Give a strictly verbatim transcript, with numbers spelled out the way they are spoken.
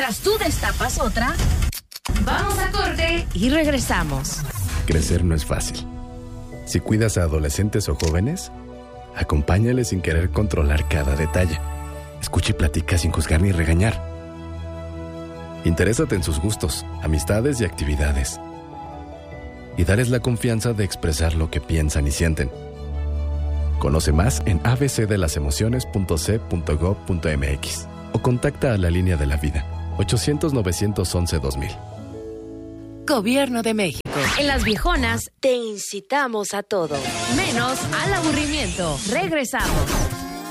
Mientras tú destapas otra, vamos a corte y regresamos. Crecer no es fácil. Si cuidas a adolescentes o jóvenes, acompáñales sin querer controlar cada detalle. Escucha y platica sin juzgar ni regañar. Interésate en sus gustos, amistades y actividades. Y dales la confianza de expresar lo que piensan y sienten. Conoce más en a b c de las emociones punto c punto gov punto m x o contacta a la Línea de la Vida, ochocientos, novecientos once, dos mil. Gobierno de México. En Las Viejonas te incitamos a todo, menos al aburrimiento. Regresamos.